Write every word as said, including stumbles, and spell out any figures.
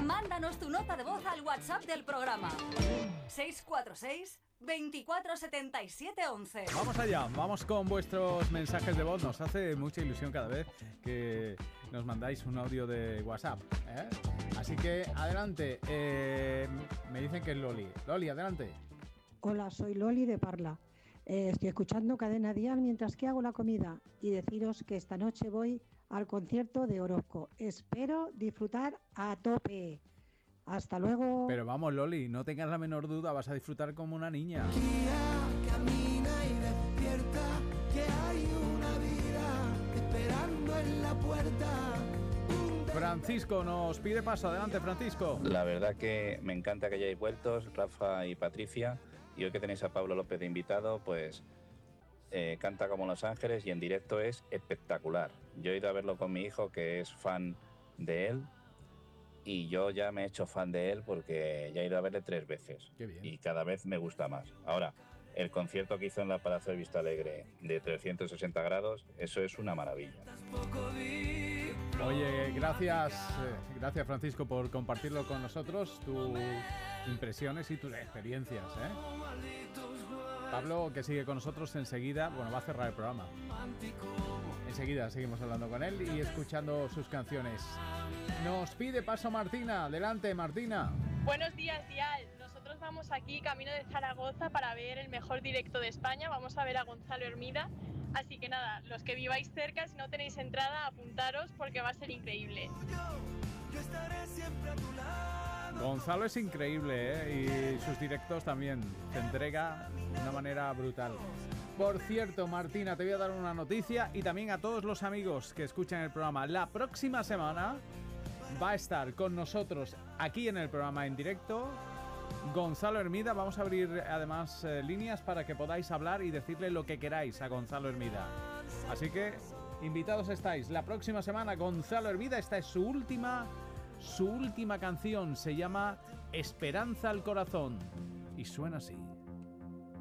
Mándanos tu nota de voz al WhatsApp del programa seis cuatro seis, veinticuatro setenta y siete once. Vamos allá, vamos con vuestros mensajes de voz. Nos hace mucha ilusión cada vez que nos mandáis un audio de WhatsApp, ¿eh? Así que adelante, eh, me dicen que es Loli. Loli, adelante. Hola, soy Loli de Parla. Eh, estoy escuchando Cadena Dial mientras que hago la comida y deciros que esta noche voy al concierto de Orozco. Espero disfrutar a tope. Hasta luego. Pero vamos, Loli, no tengas la menor duda, vas a disfrutar como una niña. Guía, camina y despierta, que hay una vida esperando en la puerta. Francisco nos pide paso. Adelante, Francisco. La verdad que me encanta que hayáis vuelto, Rafa y Patricia. Y hoy que tenéis a Pablo López de invitado, pues eh, canta como Los Ángeles y en directo es espectacular. Yo he ido a verlo con mi hijo, que es fan de él, y yo ya me he hecho fan de él porque ya he ido a verle tres veces. Qué bien. Y cada vez me gusta más. Ahora, el concierto que hizo en la Palacio de Vista Alegre de trescientos sesenta grados, eso es una maravilla. Oye, gracias, eh, gracias Francisco por compartirlo con nosotros, tus impresiones y tus experiencias, ¿eh? Pablo, que sigue con nosotros enseguida, bueno, va a cerrar el programa. Enseguida seguimos hablando con él y escuchando sus canciones. Nos pide paso Martina. Adelante, Martina. Buenos días, Dial. Nosotros vamos aquí camino de Zaragoza para ver el mejor directo de España. Vamos a ver a Gonzalo Hermida. Así que nada, los que viváis cerca, si no tenéis entrada, apuntaros porque va a ser increíble. Yo estaré siempre a tu lado. Gonzalo es increíble, ¿eh? Y sus directos también. Se entrega de una manera brutal. Por cierto, Martina, te voy a dar una noticia y también a todos los amigos que escuchan el programa. La próxima semana va a estar con nosotros aquí en el programa en directo Gonzalo Hermida. Vamos a abrir además eh, líneas para que podáis hablar y decirle lo que queráis a Gonzalo Hermida. Así que invitados estáis. La próxima semana Gonzalo Hermida, esta es su última, su última canción. Se llama Esperanza al Corazón y suena así.